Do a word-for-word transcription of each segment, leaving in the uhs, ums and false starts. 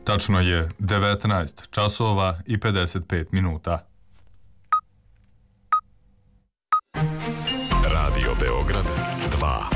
Tačno je devetnaest časova i pedeset pet minuta. Radio Beograd dva.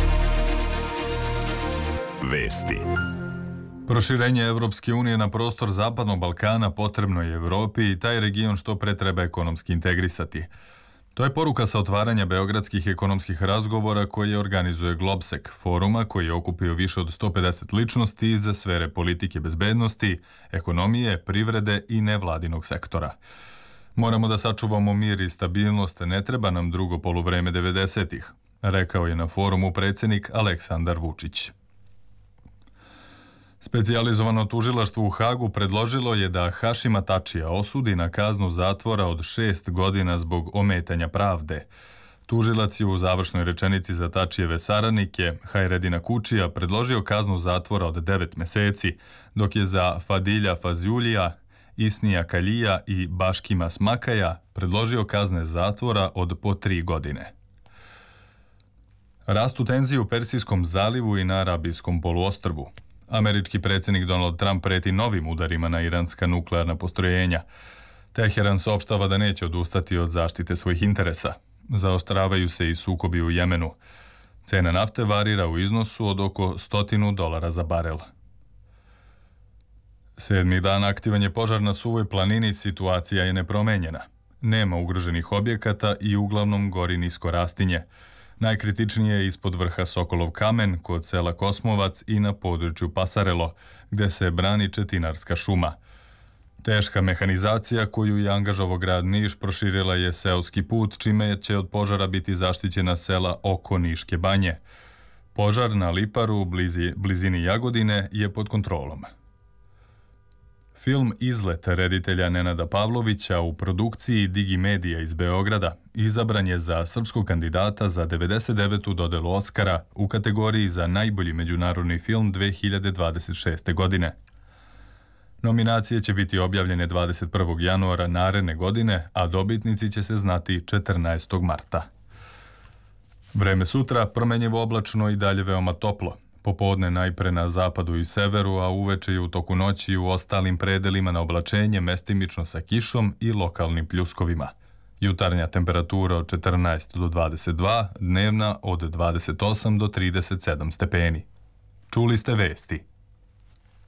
Vesti. Proširenje Evropske unije na prostor Zapadnog Balkana potrebno je Evropi i taj region što pre treba ekonomski integrisati. To je poruka sa otvaranja beogradskih ekonomskih razgovora koje organizuje Globsek, foruma koji je okupio više od sto pedeset ličnosti iz sfere politike bezbednosti, ekonomije, privrede i nevladinog sektora. Moramo da sačuvamo mir i stabilnost, ne treba nam drugo poluvreme devedesetih, rekao je na forumu predsjednik Aleksandar Vučić. Specijalizovano tužilaštvo u Hagu predložilo je da Hašima Tačija osudi na kaznu zatvora od šest godina zbog ometanja pravde. Tužilac je u završnoj rečenici za Tačijeve saradnike, Hajredina Kučija, predložio kaznu zatvora od devet meseci, dok je za Fadilja Fazjulija, Isnija Kaljija i Baškima Smakaja predložio kazne zatvora od po tri godine. Rastu tenzije u Persijskom zalivu i na Arabijskom poluostrvu. Američki predsjednik Donald Trump preti novim udarima na iranska nuklearna postrojenja. Teheran saopštava da neće odustati od zaštite svojih interesa. Zaoštravaju se i sukobi u Jemenu. Cena nafte varira u iznosu od oko stotinu dolara za barel. Sedmi dan aktivan je požar na Suvoj planini, situacija je nepromenjena. Nema ugroženih objekata i uglavnom gori nisko rastinje. Najkritičnije je ispod vrha Sokolov kamen, kod sela Kosmovac i na području Pasarelo, gde se brani Četinarska šuma. Teška mehanizacija koju je angažovao grad Niš proširila je seoski put, čime će od požara biti zaštićena sela oko Niške banje. Požar na Liparu u blizi, blizini Jagodine je pod kontrolom. Film Izlet reditelja Nenada Pavlovića u produkciji Digimedija iz Beograda izabran je za srpskog kandidata za devedeset devetu dodelu Oskara u kategoriji za najbolji međunarodni film dve hiljade dvadeset šeste. godine. Nominacije će biti objavljene dvadeset prvog januara naredne godine, a dobitnici će se znati četrnaestog marta. Vreme sutra promenjivo oblačno i dalje veoma toplo. Popodne najpre na zapadu i severu, a uveče i u toku noći u ostalim predelima na oblačenje mestimično sa kišom i lokalnim pljuskovima. Jutarnja temperatura od četrnaest do dvadeset dva, dnevna od dvadeset osam do trideset sedam stepeni. Čuli ste vesti.